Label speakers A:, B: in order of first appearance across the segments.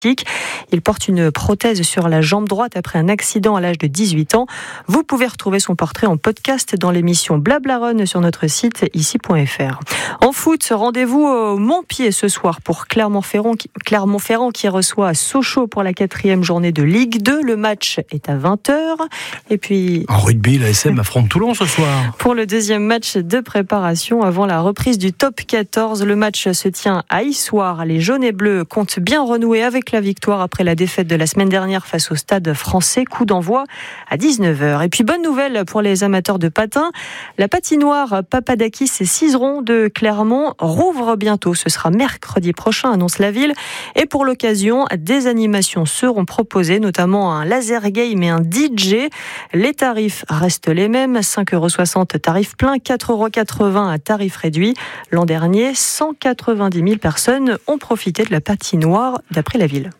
A: Il porte une prothèse sur la jambe droite après un accident à l'âge de 18 ans. Vous pouvez retrouver son portrait en podcast dans l'émission Blabla Run sur notre site ici.fr. En foot, rendez-vous au Montpied ce soir pour Clermont-Ferrand qui reçoit Sochaux pour la 4e journée de Ligue 2. Le match est à 20h. Et puis
B: en rugby, l'ASM affronte Toulon ce soir.
A: Pour le deuxième match de préparation avant la reprise du top 14, le match se tient à Issoire. Les jaunes et bleus comptent bien renouer avec la victoire après la défaite de la semaine dernière face au Stade Français. Coup d'envoi à 19h. Et puis bonne nouvelle pour les amateurs de patin. La patinoire Papadakis et Cizeron de Clermont rouvre bientôt. Ce sera mercredi prochain, annonce la ville. Et pour l'occasion, des animations seront proposées, notamment un laser game et un DJ. Les tarifs restent les mêmes, 5,60 € tarif plein, 4,80 € à tarif réduit. L'an dernier, 190 000 personnes ont profité de la patinoire d'après la ville.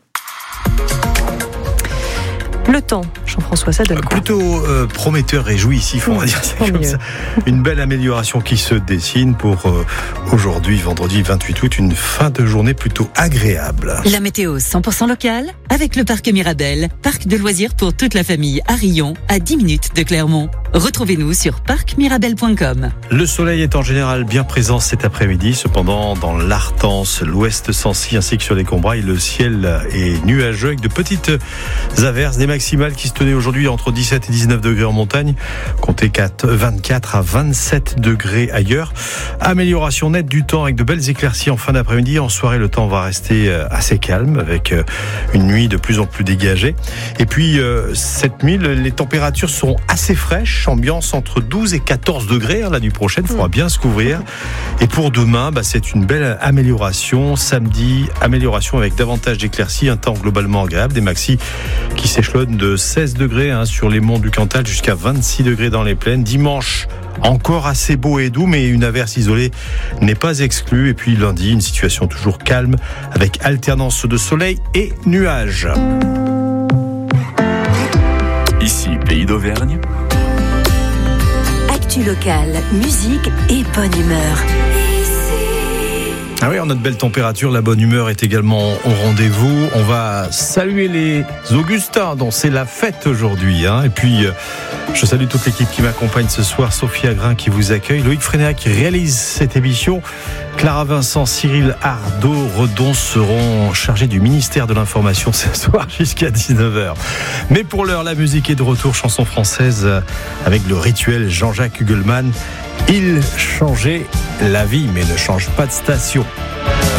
A: Le temps, Jean-François, ça donne quoi ?
B: Plutôt prometteur et jouissif, on va dire ça comme ça. Une belle amélioration qui se dessine pour aujourd'hui, vendredi 28 août, une fin de journée plutôt agréable.
C: La météo 100% locale avec le parc Mirabel, parc de loisirs pour toute la famille à Rion, à 10 minutes de Clermont. Retrouvez-nous sur parcmirabel.com.
B: Le soleil est en général bien présent cet après-midi. Cependant, dans l'Artense, l'ouest Sancy ainsi que sur les Combrailles, le ciel est nuageux avec de petites averses. Des maximales qui se tenaient aujourd'hui entre 17 et 19 degrés en montagne. Comptez 24 à 27 degrés ailleurs. Amélioration nette du temps avec de belles éclaircies en fin d'après-midi. En soirée, le temps va rester assez calme avec une nuit de plus en plus dégagée. Et puis, cette nuit, les températures seront assez fraîches. Ambiance entre 12 et 14 degrés la nuit prochaine, il faudra bien se couvrir. Et pour demain, c'est une belle amélioration. Samedi, amélioration avec davantage d'éclaircies, un temps globalement agréable, des maxis qui s'échelonnent de 16 degrés sur les monts du Cantal jusqu'à 26 degrés dans les plaines. Dimanche, encore assez beau et doux, mais une averse isolée n'est pas exclue. Et puis lundi, une situation toujours calme avec alternance de soleil et nuages.
D: Ici, Pays d'Auvergne.
E: Actu locale, musique et bonne humeur.
B: Ah oui, en notre belle température, la bonne humeur est également au rendez-vous. On va saluer les Augustins dont c'est la fête aujourd'hui. Et puis, je salue toute l'équipe qui m'accompagne ce soir. Sophie Agrin qui vous accueille, Loïc Frénéa qui réalise cette émission. Clara Vincent, Cyril Ardo-Redon seront chargés du ministère de l'Information ce soir jusqu'à 19h. Mais pour l'heure, la musique est de retour, chanson française avec le rituel Jean-Jacques Hugelmann. Il changeait la vie, mais ne change pas de station.